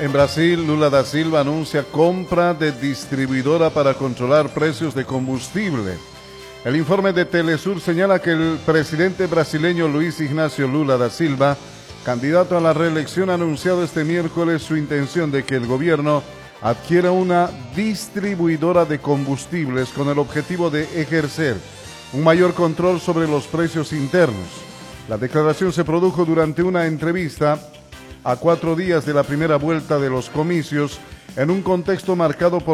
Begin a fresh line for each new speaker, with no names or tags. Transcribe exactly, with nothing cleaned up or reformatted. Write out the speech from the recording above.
En Brasil, Lula da Silva anuncia compra de distribuidora para controlar precios de combustible. El informe de Telesur señala que el presidente brasileño Luis Ignacio Lula da Silva, candidato a la reelección, ha anunciado este miércoles su intención de que el gobierno adquiera una distribuidora de combustibles con el objetivo de ejercer un mayor control sobre los precios internos. La declaración se produjo durante una entrevista a cuatro días de la primera vuelta de los comicios, en un contexto marcado por